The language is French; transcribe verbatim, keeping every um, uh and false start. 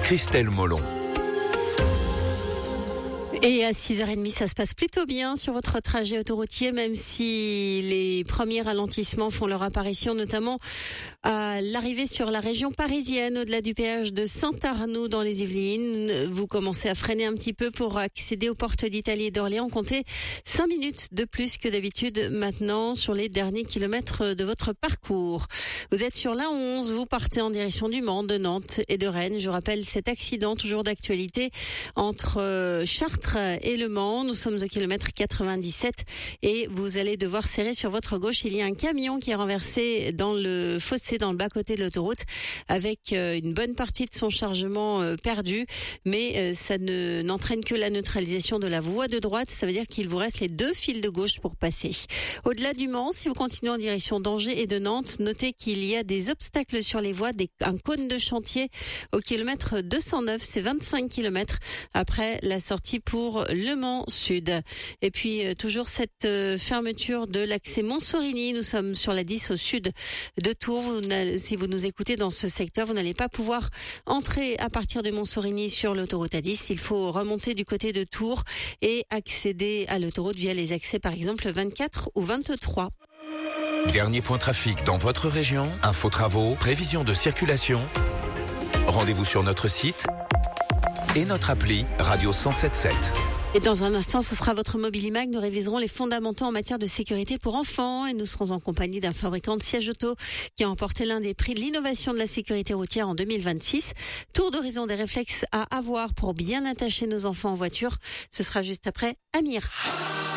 Christelle Molon. Et à six heures trente, ça se passe plutôt bien sur votre trajet autoroutier, même si les premiers ralentissements font leur apparition, notamment à l'arrivée sur la région parisienne, au-delà du péage de Saint-Arnoux dans les Yvelines. Vous commencez à freiner un petit peu pour accéder aux portes d'Italie et d'Orléans. Comptez cinq minutes de plus que d'habitude maintenant sur les derniers kilomètres de votre parcours. Vous êtes sur l'A onze, vous partez en direction du Mans, de Nantes et de Rennes. Je rappelle cet accident toujours d'actualité entre Chartres et Le Mans. Nous sommes au kilomètre quatre-vingt-dix-sept et vous allez devoir serrer sur votre gauche. Il y a un camion qui est renversé dans le fossé, dans le bas-côté de l'autoroute, avec une bonne partie de son chargement perdu, mais ça ne n'entraîne que la neutralisation de la voie de droite. Ça veut dire qu'il vous reste les deux fils de gauche pour passer. Au-delà du Mans, si vous continuez en direction d'Angers et de Nantes, notez qu'il y a des obstacles sur les voies, des, un cône de chantier au kilomètre deux cent neuf, c'est vingt-cinq kilomètres après la sortie pour pour Le Mans Sud. Et puis euh, toujours cette euh, fermeture de l'accès Montsorigny. Nous sommes sur la dix au sud de Tours. Vous si vous nous écoutez dans ce secteur, vous n'allez pas pouvoir entrer à partir de Montsorigny sur l'autoroute A dix. Il faut remonter du côté de Tours et accéder à l'autoroute via les accès par exemple vingt-quatre ou vingt-trois. Dernier point trafic dans votre région, info travaux, prévision de circulation. Rendez-vous sur notre site et notre appli Radio cent sept sept. Et dans un instant, ce sera votre Mobilimag. Nous réviserons les fondamentaux en matière de sécurité pour enfants et nous serons en compagnie d'un fabricant de sièges auto qui a remporté l'un des prix de l'innovation de la sécurité routière en deux mille vingt-six. Tour d'horizon des réflexes à avoir pour bien attacher nos enfants en voiture. Ce sera juste après Amir.